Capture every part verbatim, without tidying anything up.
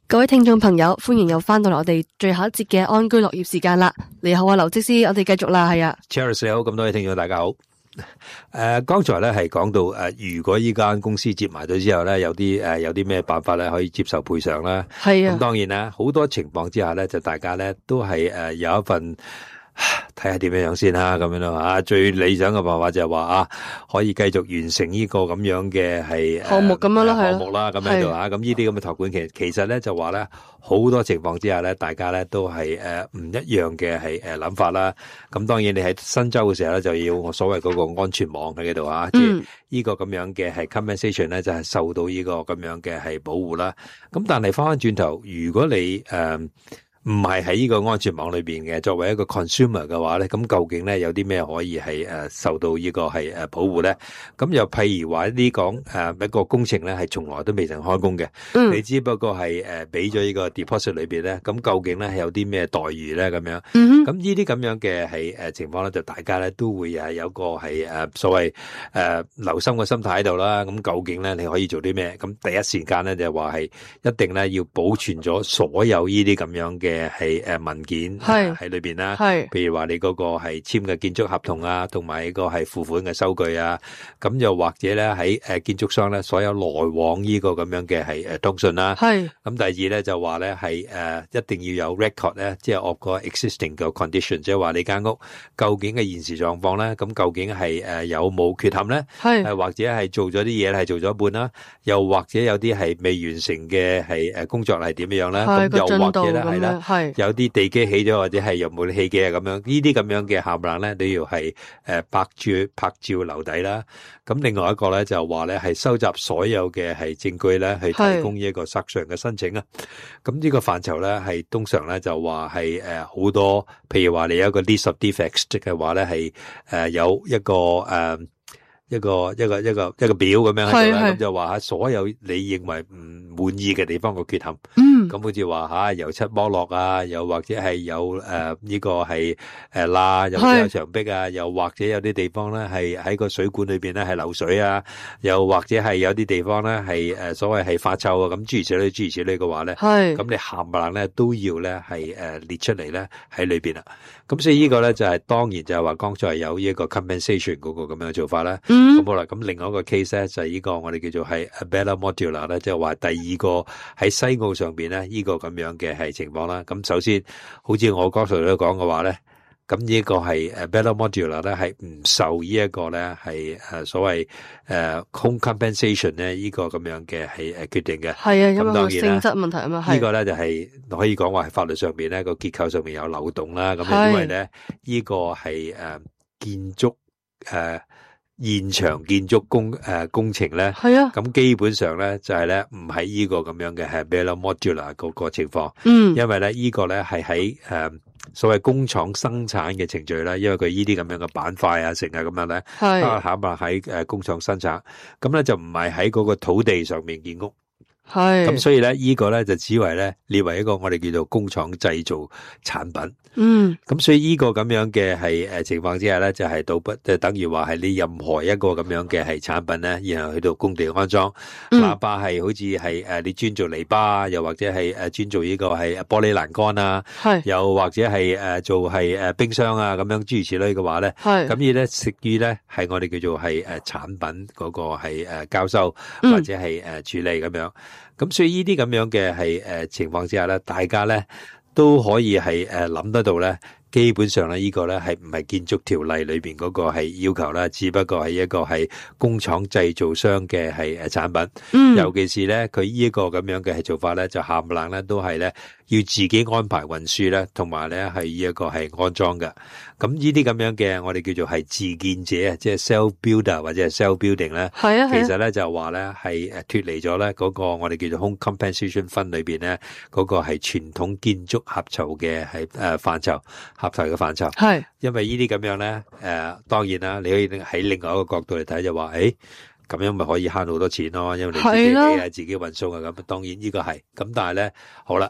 各位聽眾朋友，歡迎又翻到嚟我哋最後一節嘅安居樂業時間啦。你好啊，劉則師，我哋繼續啦，係啊。 Charles 你好，咁多位聽眾大家好。誒、呃，剛才咧係講到誒、呃，如果依間公司接埋咗之後咧，有啲誒、呃、有啲咩辦法咧可以接受賠償啦。 係啊。 咁當然啦，好多情況之下咧，就大家咧都係誒、呃、有一份。睇下點樣樣先啦，咁樣咯啊！最理想嘅辦法就係話啊，可以繼續完成呢個咁樣嘅係項目咁樣咯，係項目啦，咁樣度啊。咁呢啲咁嘅託管其其實咧就話咧，好多情況之下咧，大家咧都係誒唔一樣嘅係誒諗法啦。咁當然你喺新州嘅時候咧，就要我所謂嗰個安全網喺度啊，即係呢個咁樣嘅係 compensation 咧，就係受到呢個咁樣嘅係保護啦。咁但係翻翻轉頭，如果你誒，呃唔係喺呢個安全網裏邊嘅，作為一個 consumer 嘅話咧，咁究竟咧有啲咩可以係誒受到呢個係誒保護咧？咁又譬如話呢講誒一個工程咧係從來都未曾開工嘅，嗯，你只不過係誒俾咗呢個 deposit 裏邊咧，咁究竟咧係有啲咩待遇咧咁樣？嗯，咁呢啲咁樣嘅係誒情況咧，就大家咧都會係有個係誒所謂誒留心嘅心態喺度啦。咁究竟咧你可以做啲咩？咁第一時間咧就話係一定咧要保存咗所有呢啲咁樣嘅。嘅係誒文件喺裏邊啦，譬如話你嗰個係簽嘅建築合同啊，同埋個係付款嘅收據啊，咁又或者咧喺誒建築商咧所有來往呢個咁樣嘅係誒通訊啦，係咁第二咧就話咧係誒一定要有 record 咧，即係 of 個 existing 嘅 condition， 即係話你間屋究竟嘅現時狀況咧，咁究竟係誒有冇缺陷咧，係誒或者係做咗啲嘢係做咗一半啦，又或者有啲係未完成嘅係誒工作係點樣樣咧，咁又或者咧係啦。係有啲地基起咗，或者係有冇起嘅咁樣，呢啲咁樣嘅冚唪唥咧，你要係誒拍照拍照留底啦。咁另外一個咧就話咧係收集所有嘅係證據咧，去提供一個索償嘅申請啊。咁呢個範疇咧係通常咧就話係誒好多，譬如話你有一個 list of defects，即係話咧係誒有一個誒。呃一個一個一個一個表咁樣喺度啦，咁就話吓所有你認為唔滿意嘅地方個缺陷，嗯，咁好似話吓油漆剝落啊，又或者係有誒呢、呃這個係誒罅，又或者有牆壁啊，又或者有啲地方咧係喺個水管裏邊咧係漏水啊，又或者係有啲地方咧係誒所謂係發臭啊，咁諸如此類諸如此類嘅話咧，係咁你冚唪唥咧都要咧係誒列出嚟咧喺裏邊啦。咁所以呢個咧就係、是、當然就係話剛才有呢一個 compensation 嗰個咁樣嘅做法啦。咁、嗯、好啦，咁另外一個 case 咧就係呢個我哋叫做係 Bella Modular 咧，即係話第二個喺西澳上邊咧呢個咁樣嘅係情況啦。咁首先好似我剛才都講嘅話咧，咁呢個係 Bella Modular 咧係唔受呢一個咧係誒所謂誒 home compensation 咧呢個咁樣嘅係誒決定嘅。係啊，因為個性質問題啊嘛。呢個咧就係可以講話係法律上邊咧個結構上面有漏洞啦。咁因為咧呢個係誒建築誒。現場建築工誒、呃、工程咧，係啊，咁基本上咧就係咧唔係呢個咁樣嘅係 Bella Modular 嗰個情況，嗯，因為咧呢個咧係喺誒所謂工廠生產嘅程序啦，因為佢呢啲咁樣嘅板塊啊成啊咁樣咧，係啊，考埋喺誒工廠生產，咁咧就唔係喺嗰個土地上面建屋。係，咁所以咧，呢個咧就只為咧列為一個我哋叫做工廠製造產品。嗯，咁所以呢個咁樣嘅係誒情況之下咧，就係倒不即係等於話係你任何一個咁樣嘅係產品咧，然後去到工地安裝，嗯、哪怕係好似係誒你專做泥巴，又或者係誒專做呢個係玻璃欄杆啊，係，又或者係誒做係誒冰箱啊咁樣諸如此類嘅話咧，係，咁而咧屬於咧係我哋叫做係誒產品嗰個係誒交收或者係誒處理咁樣。咁所以呢啲咁樣嘅係誒情況之下咧，大家咧都可以係誒諗得到咧。基本上咧，呢個咧係唔係建築條例裏邊嗰個係要求啦，只不過係一個係工廠製造商嘅係誒產品。嗯，尤其是咧佢呢一個咁樣嘅係做法咧，就冚唪唥咧都係咧要自己安排運輸咧，同埋咧係呢一個係安裝嘅。咁呢啲咁樣嘅我哋叫做係自建者啊，即係 self builder 或者係 self building 咧。係啊，其實咧就話咧係誒脫離咗咧嗰個我哋叫做 home compensation fund 裏邊咧嗰個係傳統建築合籌嘅係誒範疇。合題嘅範疇，係因為呢啲咁樣咧，誒、呃，當然啦，你可以喺另外一個角度嚟睇就話，誒，咁樣咪可以慳好多錢咯，因為你自己起啊，自己運送啊，咁當然呢個係，咁但係咧，好啦，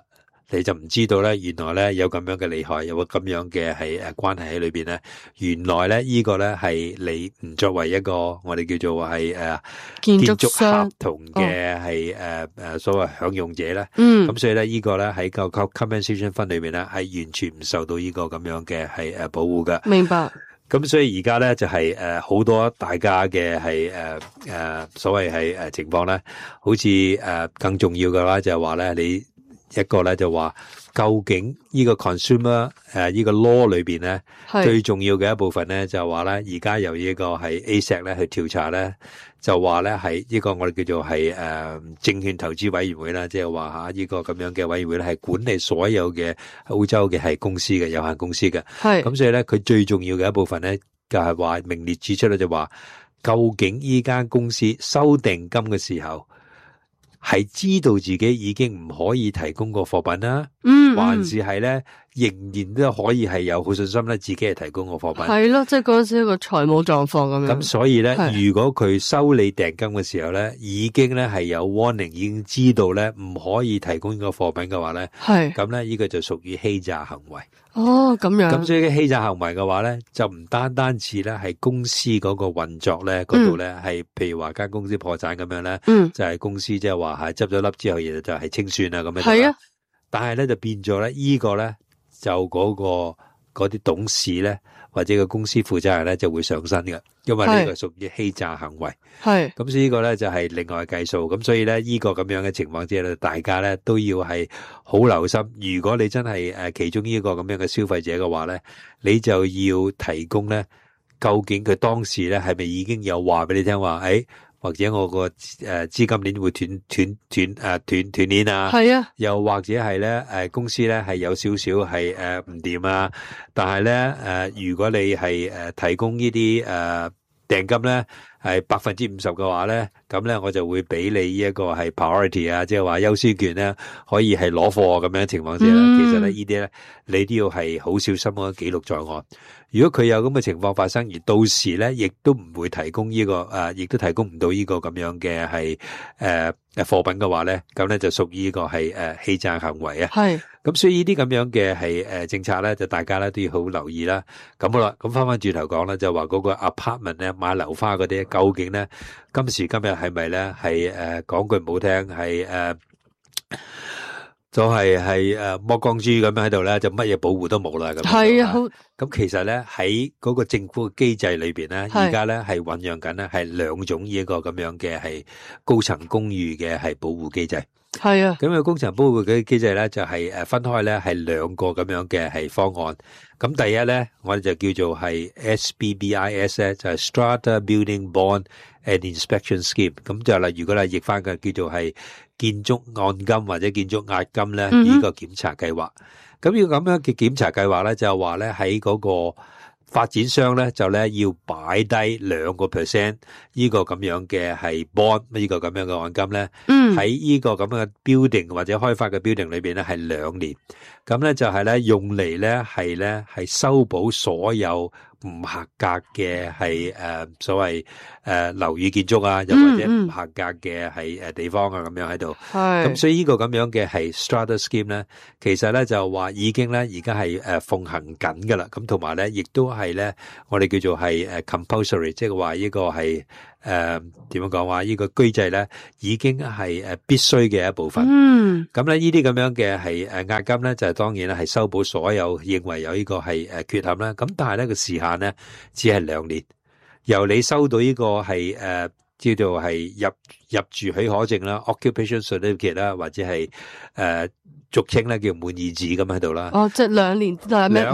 你就唔知道咧，原來咧有咁樣嘅利害，有個咁樣嘅係誒關係喺裏邊咧。原來咧呢個咧係你唔作為一個我哋叫做係誒建建築築商合同嘅係誒誒所謂享用者咧。 嗯， 咁所以咧呢個咧喺個 compensation fund 裏邊咧係完全唔受到呢個咁樣嘅係誒保護嘅。 明白。 咁所以而家咧就係誒好多大家嘅係誒誒所謂係誒情況咧，好似誒更重要嘅話就係話咧，你一個咧就話究竟呢個 consumer 誒呢個 law 裏邊咧最重要嘅一部分咧就係話咧，而家由呢個係 A S E C 咧去調查咧，就話咧係呢個我哋叫做係誒證券投資委員會啦，即係話吓呢個咁樣嘅委員會咧係管理所有嘅歐洲嘅係公司嘅有限公司嘅。係咁所以咧佢最重要嘅一部分咧就係話明列指出咧就話究竟呢間公司收定金嘅時候係知道自己已經唔可以提供個貨品啦，嗯，還是係咧仍然都可以係有好信心咧自己係提供個貨品。 係咯，即係嗰陣時一個財務狀況咁樣。 咁所以咧，如果佢收你訂金嘅時候咧，已經咧係有 warning，已經知道咧唔可以提供呢個貨品嘅話咧，係咁咧呢個就屬於欺詐行為。哦，咁樣。咁所以嘅欺詐行為嘅話咧，就唔單單止咧係公司嗰個運作咧嗰度咧係，譬如話間公司破產咁樣咧，嗯，就係公司即係話係執咗笠之後，嘢就係清算啊咁樣。係啊，但係咧就變咗咧呢個咧就嗰個嗰啲董事咧或者個公司負責人咧就會上身嘅，因為呢個屬於欺詐行為。係咁所以呢個咧就係另外計數。咁所以咧呢個咁樣嘅情況之下咧，大家咧都要係好留心。如果你真係誒其中呢個咁樣嘅消費者嘅話咧，你就要提供咧，究竟佢當時咧係咪已經有話俾你聽話？誒，或者我個誒資金鏈會斷斷斷誒斷斷鏈啊？係啊，又或者係咧誒公司咧係有少少係誒唔掂啊？但係咧誒，如果你係誒提供呢啲誒訂金咧係百分之五十嘅話咧，咁咧我就會俾你呢一個係 priority 啊，即係話優先權咧可以係攞貨咁樣情況之下咧，嗯、其實咧呢啲咧你都要係好小心咁記錄在案。如果佢有咁嘅情況發生，而到時咧亦都唔會提供呢、這個誒，亦、呃、都提供唔到呢個咁樣嘅係誒誒貨品嘅話咧，咁咧就屬於呢個係誒欺詐行為啊。係。咁所以呢啲咁樣嘅係誒政策咧，就大家咧都要好留意啦。咁好啦，咁翻翻轉頭講啦，就話嗰個 apartment 咧買樓花嗰啲，究竟咧今時今日係咪咧係誒講句唔好聽係誒？呃就係係誒剝光豬咁樣喺度咧，就乜嘢保護都冇啦咁。係啊，好。咁其實咧喺嗰個政府嘅機制裏邊咧，而家咧係醞釀緊咧係兩種呢一個咁樣嘅係高層公寓嘅係保護機制。係啊。咁個高層保護嘅機制咧就係誒分開咧係兩個咁樣嘅係方案。咁第一咧，我哋就叫做係 S B B I S 咧，就係 Strata Building Bond and Inspection Scheme。咁就例如果係譯翻嘅叫做係建築按金或者建築押金咧，呢個檢查計劃。咁要咁樣嘅檢查計劃咧，就係話咧喺嗰個發展商咧就咧要擺低兩個 percent 呢個咁樣嘅係 bond 呢個咁樣嘅按金咧，喺呢個咁樣嘅 building 或者開發嘅 building 裏邊咧係兩年。咁咧就係咧用嚟咧係咧係修補所有唔合格嘅係誒所謂誒樓宇建築啊，又或者唔合格嘅係誒地方啊咁樣喺度。係咁所以呢個咁樣嘅係 strata scheme 咧，其實咧就話已經咧而家係誒奉行緊噶啦。咁同埋咧亦都係咧我哋叫做係誒 compulsory，即係話呢個係誒點樣講話呢個機制咧已經係誒必須嘅一部分。嗯，咁咧呢啲咁樣嘅係誒押金咧就係當然咧係修補所有認為有呢個係誒缺陷啦。咁但係咧個時限咧只係兩年，由你收到呢個係誒、呃、叫做係入入住許可證啦 ，occupation certificate 啦，或者係誒俗稱咧叫滿意紙咁喺度啦。哦，即係兩年，兩